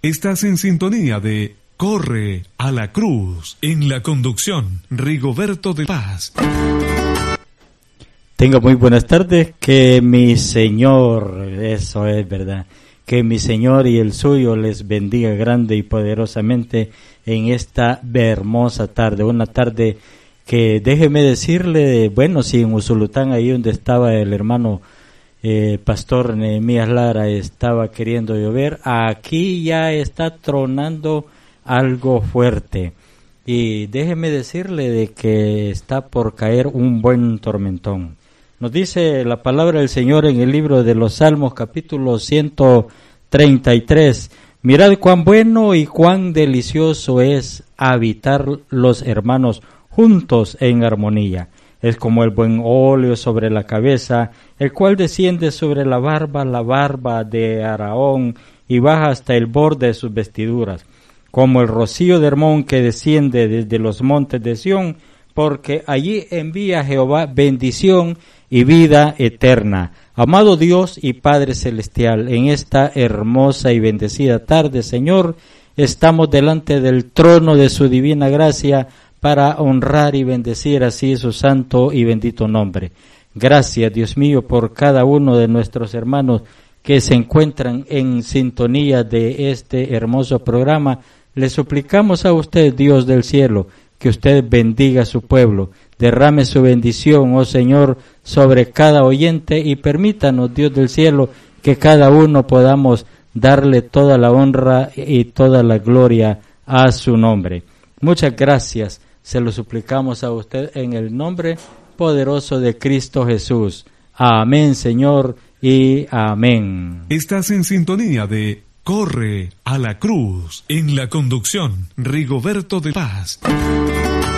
Estás en sintonía de Corre a la Cruz. En la conducción, Rigoberto de Paz. Tenga muy buenas tardes. Que mi Señor, eso es verdad, que mi Señor y el suyo les bendiga grande y poderosamente en esta hermosa tarde. Una tarde que déjeme decirle, bueno, si en Usulután, ahí donde estaba el hermano Pastor Nehemías Lara, estaba queriendo llover, aquí ya está tronando algo fuerte. Y déjeme decirle de que está por caer un buen tormentón. Nos dice la palabra del Señor en el libro de los Salmos, capítulo 133. Mirad cuán bueno y cuán delicioso es habitar los hermanos juntos en armonía. Es como el buen óleo sobre la cabeza, el cual desciende sobre la barba de Aarón y baja hasta el borde de sus vestiduras, como el rocío de Hermón que desciende desde los montes de Sión, porque allí envía Jehová bendición y vida eterna. Amado Dios y Padre Celestial, en esta hermosa y bendecida tarde, Señor, estamos delante del trono de su divina gracia para honrar y bendecir así su santo y bendito nombre. Gracias, Dios mío, por cada uno de nuestros hermanos que se encuentran en sintonía de este hermoso programa. Le suplicamos a usted, Dios del cielo, que usted bendiga a su pueblo, derrame su bendición, oh Señor, sobre cada oyente y permítanos, Dios del cielo, que cada uno podamos darle toda la honra y toda la gloria a su nombre. Muchas gracias, se lo suplicamos a usted en el nombre poderoso de Cristo Jesús. Amén, Señor, y amén. Estás en sintonía de Corre a la Cruz. En la conducción, Rigoberto de Paz.